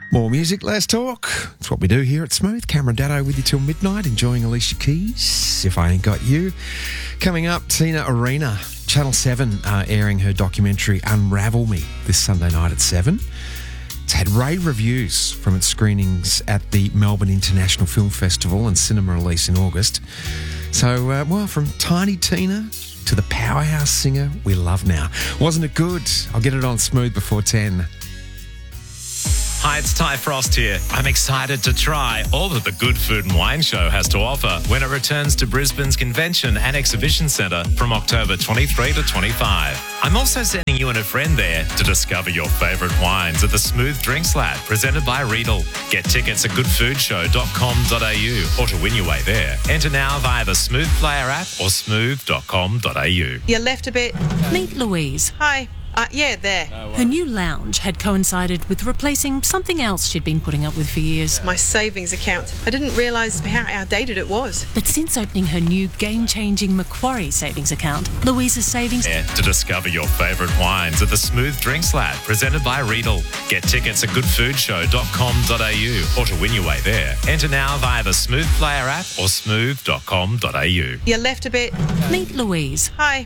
More music, less talk. That's what we do here at Smooth. Cameron Daddo with you till midnight, enjoying Alicia Keys, If I Ain't Got You. Coming up, Tina Arena, Channel 7, airing her documentary Unravel Me this Sunday night at 7. It's had rave reviews from its screenings at the Melbourne International Film Festival and cinema release in August. So, from Tiny Tina to the powerhouse singer we love now. Wasn't it good? I'll get it on Smooth before 10. Hi, it's Ty Frost here. I'm excited to try all that the Good Food and Wine Show has to offer when it returns to Brisbane's Convention and Exhibition Centre from October 23 to 25. I'm also sending you and a friend there to discover your favourite wines at the Smooth Drinks Lab, presented by Riedel. Get tickets at goodfoodshow.com.au or to win your way there. Enter now via the Smooth Player app or smooth.com.au. You left a bit. Meet Louise. Hi. There. Her new lounge had coincided with replacing something else she'd been putting up with for years. My savings account. I didn't realise how outdated it was. But since opening her new game-changing Macquarie savings account, Louise's savings... To discover your favourite wines at the Smooth Drinks Lab, presented by Riedel. Get tickets at goodfoodshow.com.au or to win your way there. Enter now via the Smooth Player app or smooth.com.au. You left a bit. Meet Louise. Hi.